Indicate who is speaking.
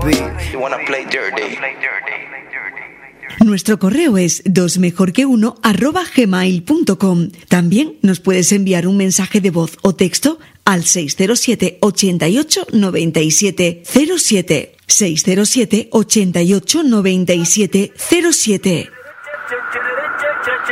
Speaker 1: You wanna play dirty.
Speaker 2: Nuestro correo es dosmejorqueuno@gmail.com. También nos puedes enviar un mensaje de voz o texto al 607 88 97 07. 607 88 97 07.